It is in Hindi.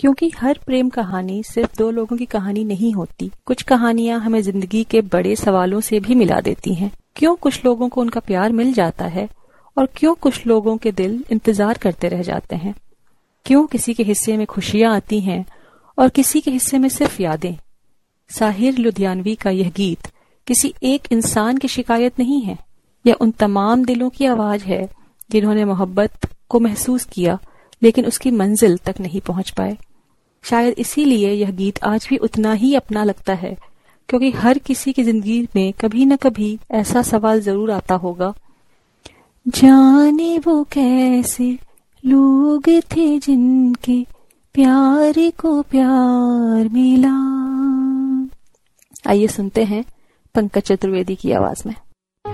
क्योंकि हर प्रेम कहानी सिर्फ दो लोगों की कहानी नहीं होती। कुछ कहानियां हमें जिंदगी के बड़े सवालों से भी मिला देती हैं। क्यों कुछ लोगों को उनका प्यार मिल जाता है और क्यों कुछ लोगों के दिल इंतजार करते रह जाते हैं। क्यों किसी के हिस्से में खुशियां आती हैं और किसी के हिस्से में सिर्फ यादें। साहिर लुधियानवी का यह गीत किसी एक इंसान की शिकायत नहीं है, यह उन तमाम दिलों की आवाज है जिन्होंने मोहब्बत को महसूस किया लेकिन उसकी मंजिल तक नहीं पहुंच पाए। शायद इसीलिए यह गीत आज भी उतना ही अपना लगता है, क्योंकि हर किसी की जिंदगी में कभी न कभी ऐसा सवाल जरूर आता होगा, जाने वो कैसे लोग थे जिनके प्यार को प्यार मिला। आइए सुनते हैं पंकज चतुर्वेदी की आवाज में।